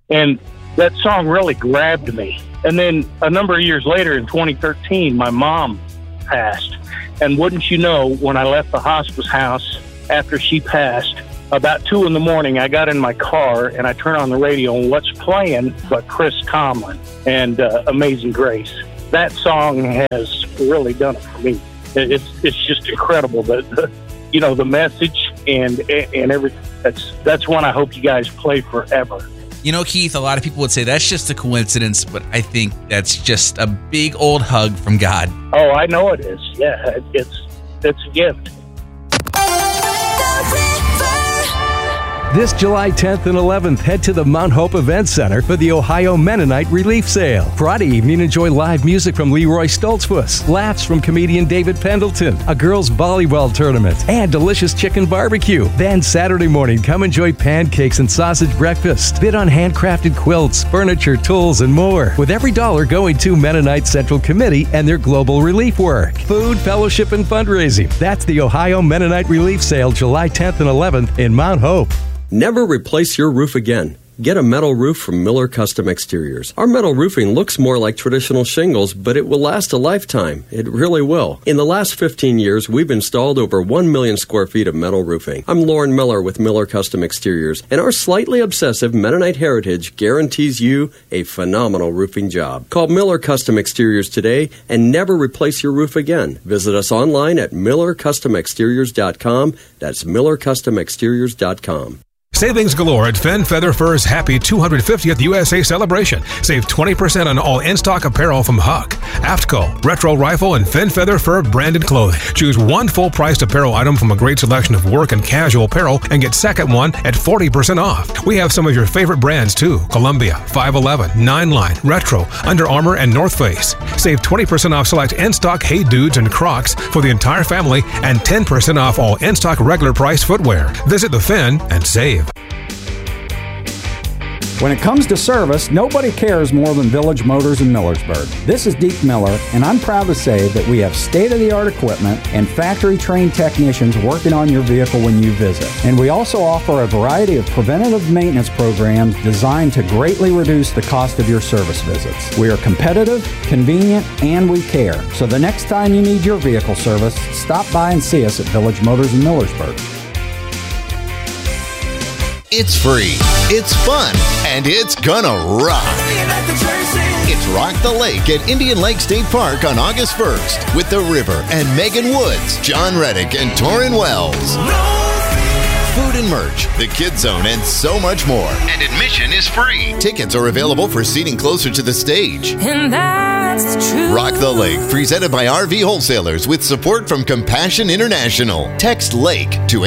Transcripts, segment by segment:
And that song really grabbed me. And then a number of years later, in 2013, my mom passed. And wouldn't you know, when I left the hospice house after she passed, about 2 a.m, I got in my car and I turned on the radio, and what's playing but Chris Tomlin and Amazing Grace. That song has really done it for me. It's just incredible. The message and everything. That's one I hope you guys play forever. Keith, a lot of people would say that's just a coincidence, but I think that's just a big old hug from God. Oh, I know it is. Yeah, it's a gift. This July 10th and 11th, head to the Mount Hope Event Center for the Ohio Mennonite Relief Sale. Friday evening, enjoy live music from Leroy Stoltzfus, laughs from comedian David Pendleton, a girls' volleyball tournament, and delicious chicken barbecue. Then Saturday morning, come enjoy pancakes and sausage breakfast. Bid on handcrafted quilts, furniture, tools, and more, with every dollar going to Mennonite Central Committee and their global relief work. Food, fellowship, and fundraising. That's the Ohio Mennonite Relief Sale, July 10th and 11th in Mount Hope. Never replace your roof again. Get a metal roof from Miller Custom Exteriors. Our metal roofing looks more like traditional shingles, but it will last a lifetime. It really will. In the last 15 years, we've installed over 1 million square feet of metal roofing. I'm Lauren Miller with Miller Custom Exteriors, and our slightly obsessive Mennonite heritage guarantees you a phenomenal roofing job. Call Miller Custom Exteriors today and never replace your roof again. Visit us online at MillerCustomExteriors.com. That's MillerCustomExteriors.com. Savings galore at Fenn Feather Fur's Happy 250th USA celebration. Save 20% on all in-stock apparel from Huck, Aftco, Retro Rifle, and Fenn Feather Fur branded clothing. Choose one full-priced apparel item from a great selection of work and casual apparel and get second one at 40% off. We have some of your favorite brands too: Columbia, 511, 9 Line, Retro, Under Armour, and North Face. Save 20% off select in-stock Hey Dudes and Crocs for the entire family and 10% off all in-stock regular price footwear. Visit the Fenn and save. When it comes to service, nobody cares more than Village Motors in Millersburg. This is Deke Miller, and I'm proud to say that we have state-of-the-art equipment and factory-trained technicians working on your vehicle when you visit. And we also offer a variety of preventative maintenance programs designed to greatly reduce the cost of your service visits. We are competitive, convenient, and we care. So the next time you need your vehicle service, stop by and see us at Village Motors in Millersburg. It's free, it's fun, and it's gonna rock. It's Rock the Lake at Indian Lake State Park on August 1st with The River and Megan Woods, John Reddick, and Torrin Wells. Food and merch, the Kids Zone, and so much more. And admission is free. Tickets are available for seating closer to the stage. And that's the truth. Rock the Lake, presented by RV Wholesalers with support from Compassion International. Text LAKE to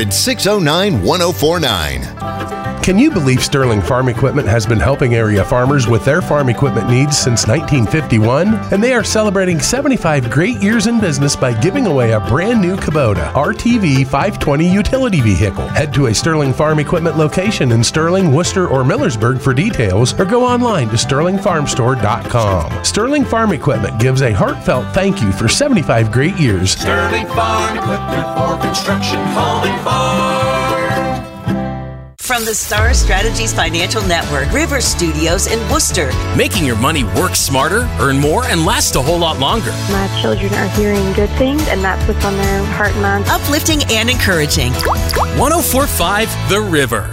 800-609-1049. Can you believe Sterling Farm Equipment has been helping area farmers with their farm equipment needs since 1951? And they are celebrating 75 great years in business by giving away a brand new Kubota RTV 520 utility vehicle. Head to a Sterling Farm Equipment location in Sterling, Worcester, or Millersburg for details, or go online to sterlingfarmstore.com. Sterling Farm Equipment gives a heartfelt thank you for 75 great years. Sterling Farm Equipment for construction, home, and farm. From the Star Strategies Financial Network, River Studios in Worcester. Making your money work smarter, earn more, and last a whole lot longer. My children are hearing good things, and that's what's on their heart and mind. Uplifting and encouraging. 104.5 The River.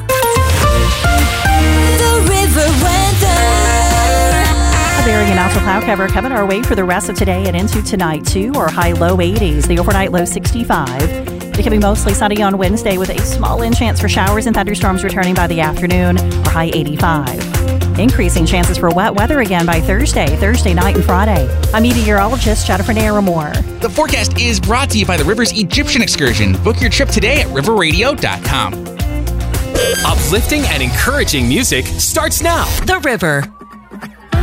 The River weather. A varying amount of cloud cover coming our way for the rest of today and into tonight, too. Our high low 80s, the overnight low 65. Becoming mostly sunny on Wednesday with a small chance for showers and thunderstorms returning by the afternoon, or high 85. Increasing chances for wet weather again by Thursday night, and Friday. I'm meteorologist Jennifer Naramore. The forecast is brought to you by the River's Egyptian Excursion. Book your trip today at riverradio.com. Uplifting and encouraging music starts now. The River.